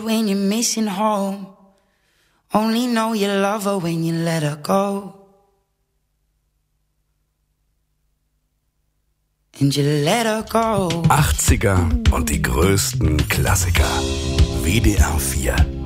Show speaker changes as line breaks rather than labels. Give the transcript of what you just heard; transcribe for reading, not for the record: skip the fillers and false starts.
When you're missing home, only know you love her when you let her go. And you let her go.
80er und die größten Klassiker. WDR 4